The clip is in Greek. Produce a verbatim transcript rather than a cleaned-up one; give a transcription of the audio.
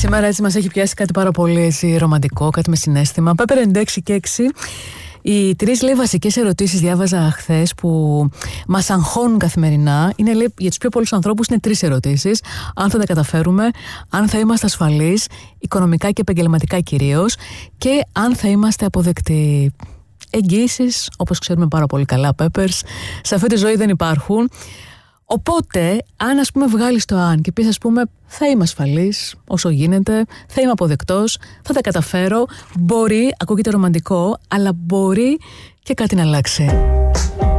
σήμερα έτσι μας έχει πιάσει κάτι πάρα πολύ έτσι, ρομαντικό, κάτι με συναίσθημα. Πέπερ ενενήντα έξι και έξι. Οι τρεις λέει βασικές ερωτήσεις διάβαζα χθες που μας αγχώνουν καθημερινά. Είναι λέει, για τους πιο πολλούς ανθρώπους είναι τρεις ερωτήσεις. Αν θα τα καταφέρουμε, αν θα είμαστε ασφαλείς, οικονομικά και επαγγελματικά κυρίως, και αν θα είμαστε αποδεκτοί. Εγγύησεις, όπως ξέρουμε πάρα πολύ καλά, Peppers, σε αυτή τη ζωή δεν υπάρχουν. Οπότε, αν ας πούμε βγάλεις το αν και πεις ας πούμε θα είμαι ασφαλής όσο γίνεται, θα είμαι αποδεκτός, θα τα καταφέρω, μπορεί, ακούγεται ρομαντικό, αλλά μπορεί και κάτι να αλλάξει.